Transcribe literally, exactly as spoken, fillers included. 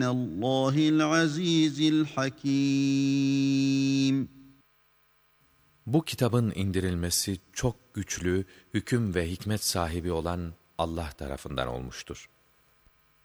Allahil azizil hakim. Bu kitabın indirilmesi çok güçlü, hüküm ve hikmet sahibi olan Allah tarafından olmuştur.